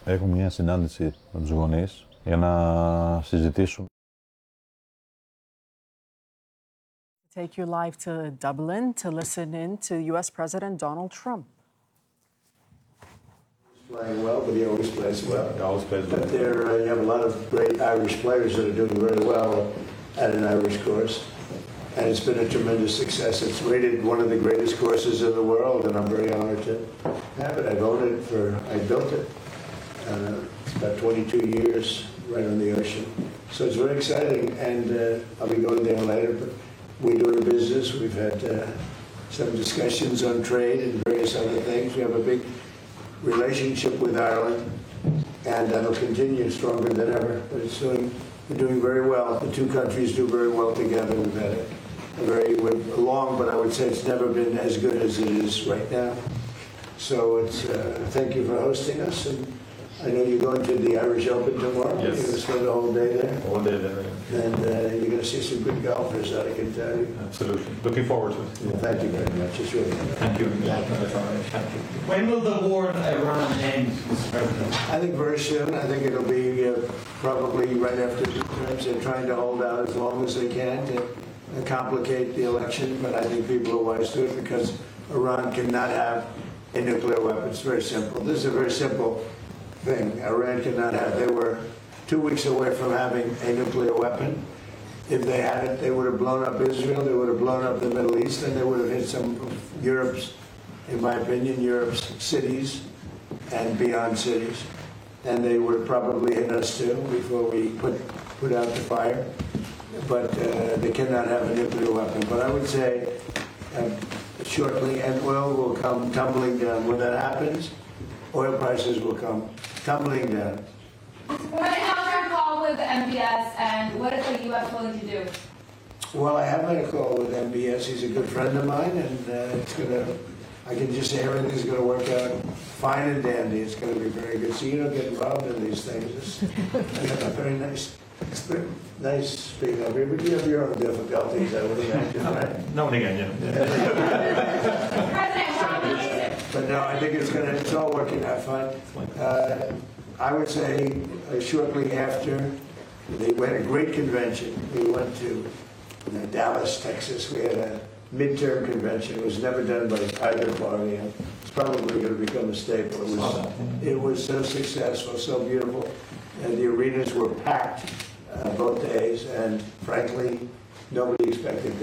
Έχουμε μια συνάντηση με τους γονείς για να συζητήσουμε. Take you live to Dublin to listen in to U.S. President Donald Trump. Playing well, but he always plays well. He always plays well. But you have a lot of great Irish players that are doing very well at an Irish course. And it's been a tremendous success. It's rated one of the greatest courses in the world, and I'm very honored to have it. I've owned it I built it. It's about 22 years right on the ocean. So it's very exciting, and I'll be going there later. But we're doing business. We've had some discussions on trade and various other things. We have a big relationship with Ireland, and that'll continue stronger than ever. But we're doing very well. The two countries do very well together. We've had we're long, but I would say it's never been as good as it is right now. So thank you for hosting us. And I know you're going to the Irish Open tomorrow. Yes. You're going to spend the whole day there. All day there. And you're going to see some good golfers, I can tell you. Absolutely. Looking forward to it. Well, thank you very much. It's really good. Thank you. Thank you. When will the war in Iran end, Mr. President? I think very soon. I think it'll be probably right after the terms. They're trying to hold out as long as they can to complicate the election, but I think people are wise to it because Iran cannot have a nuclear weapon. It's very simple. This is a very simple thing. Iran cannot have. They were 2 weeks away from having a nuclear weapon. If they had it, they would have blown up Israel, they would have blown up the Middle East, and they would have hit some of Europe's, in my opinion, Europe's cities and beyond cities. And they would have probably hit us too before we put out the fire. But they cannot have a nuclear weapon. But I would say shortly, and oil will come tumbling down. When that happens, oil prices will come tumbling down. How's your call with MBS, and what is the U.S. willing to do? Well, I have had a call with MBS. He's a good friend of mine, and I can just say everything's going to work out fine and dandy. It's going to be very good. So you don't get involved in these things. It's very nice. It's very nice speaking of you, but you have your own difficulties, I would imagine, right? Now and again, yeah. But no, I think it's all working out fine. I would say shortly after, we had a great convention. We went to Dallas, Texas. We had a midterm convention. It was never done by either party, and it's probably going to become a staple. It was so successful, so beautiful, and the arenas were packed both days, and frankly, nobody expected